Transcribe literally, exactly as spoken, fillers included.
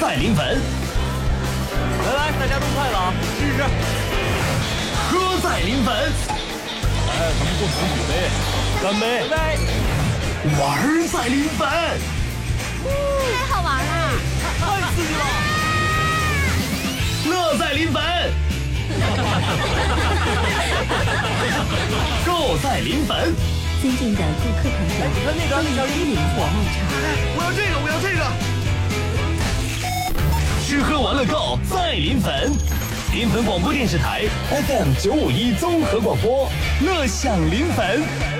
再临粉。 来来，大家动筷子啊，试试。 喝再临粉。 来，咱们共同举杯，干杯！干杯！ 玩再临粉。 太好玩了， 太刺激了！ 乐再临粉。购再临粉。 尊敬的顾客朋友， 你看那个，那欢迎光临火冒茶。 我要这个，我要这个。 吃喝玩乐购再临粉。临粉广播电视台 F M 九五一综合广播，乐享临粉。